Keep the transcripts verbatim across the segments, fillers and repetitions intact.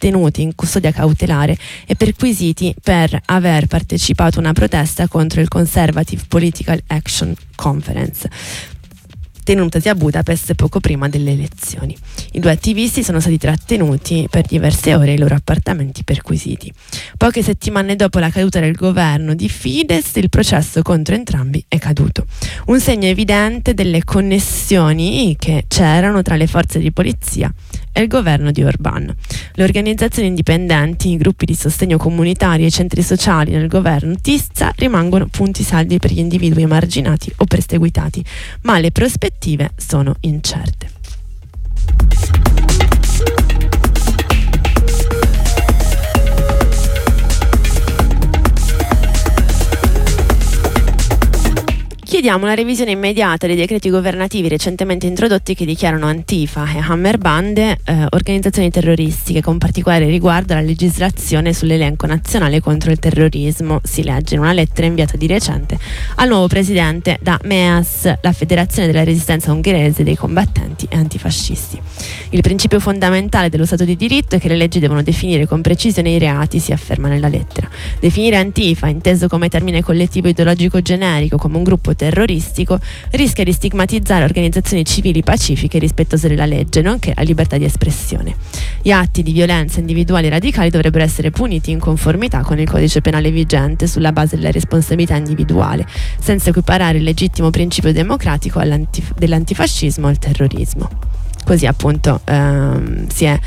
tenuti in custodia cautelare e perquisiti per aver partecipato a una protesta contro il Conservative Political Action Conference, tenutasi a Budapest poco prima delle elezioni. I due attivisti sono stati trattenuti per diverse ore ai loro appartamenti perquisiti. Poche settimane dopo la caduta del governo di Fidesz, il processo contro entrambi è caduto. Un segno evidente delle connessioni che c'erano tra le forze di polizia e il governo di Orbán. Le organizzazioni indipendenti, i gruppi di sostegno comunitari e i centri sociali nel governo Tisza rimangono punti saldi per gli individui emarginati o perseguitati, ma le prospettive sono incerte. Chiediamo una revisione immediata dei decreti governativi recentemente introdotti che dichiarano Antifa e Hammerbande eh, organizzazioni terroristiche, con particolare riguardo alla legislazione sull'elenco nazionale contro il terrorismo, si legge in una lettera inviata di recente al nuovo presidente da M E A S, la Federazione della Resistenza Ungherese dei Combattenti e Antifascisti. Il principio fondamentale dello Stato di diritto è che le leggi devono definire con precisione i reati, si afferma nella lettera. Definire Antifa, inteso come termine collettivo ideologico generico, come un gruppo terroristico, rischia di stigmatizzare organizzazioni civili pacifiche e rispettose della legge, nonché la libertà di espressione. Gli atti di violenza individuali radicali dovrebbero essere puniti in conformità con il codice penale vigente sulla base della responsabilità individuale, senza equiparare il legittimo principio democratico dell'antifascismo al terrorismo. Così appunto ehm, si è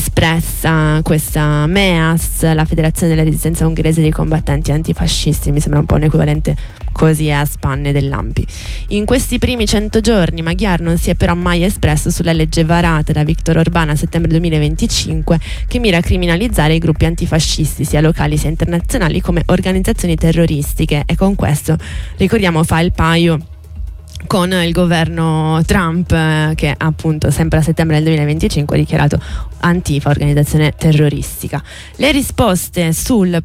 espressa questa M E A S, la Federazione della Resistenza Ungherese dei Combattenti Antifascisti. Mi sembra un po' un equivalente così a spanne dell'A M P I. In questi primi cento giorni Magyar non si è però mai espresso sulla legge varata da Viktor Orbán a settembre duemilaventicinque, che mira a criminalizzare i gruppi antifascisti sia locali sia internazionali come organizzazioni terroristiche, e con questo, ricordiamo, fa il paio con il governo Trump, eh, che appunto sempre a settembre del duemilaventicinque ha dichiarato Antifa organizzazione terroristica. Le risposte sul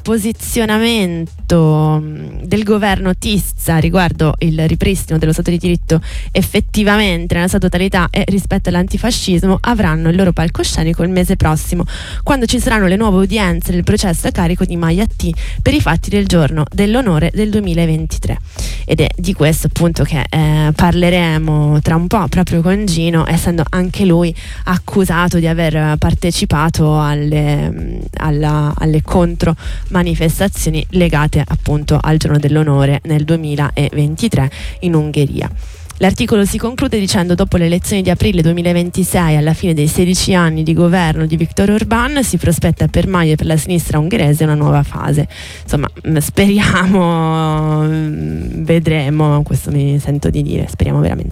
posizionamento del governo Tisza riguardo il ripristino dello Stato di diritto effettivamente nella sua totalità e rispetto all'antifascismo avranno il loro palcoscenico il mese prossimo, quando ci saranno le nuove udienze del processo a carico di Maia T per i fatti del giorno dell'onore del duemilaventitré. Ed è di questo appunto che eh, parleremo tra un po' proprio con Gino, essendo anche lui accusato di aver partecipato alle, alla, alle contromanifestazioni legate appunto al giorno dell'onore nel duemilaventitré in Ungheria. L'articolo si conclude dicendo: dopo le elezioni di aprile duemilaventisei, alla fine dei sedici anni di governo di Viktor Orbán, si prospetta per Maia e per la sinistra ungherese una nuova fase. Insomma, speriamo, vedremo, questo mi sento di dire, speriamo veramente.